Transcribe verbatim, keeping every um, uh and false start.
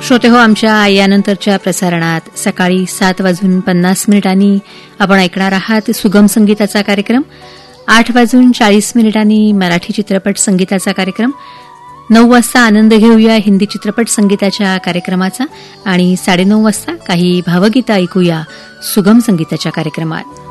श्रोते हो, आमच्या यानंतरच्या प्रसारणात सकाळी सात वाजून पन्नास मिनिटांनी आपण ऐकणार आहात सुगम संगीताचा कार्यक्रम. आठ वाजून चाळीस मिनिटांनी मराठी चित्रपट संगीताचा कार्यक्रम. नऊ वाजता आनंद घेऊया हिंदी चित्रपट संगीताच्या कार्यक्रमाचा आणि साडेनऊ वाजता काही भावगीतं ऐकूया सुगम संगीताच्या कार्यक्रमात.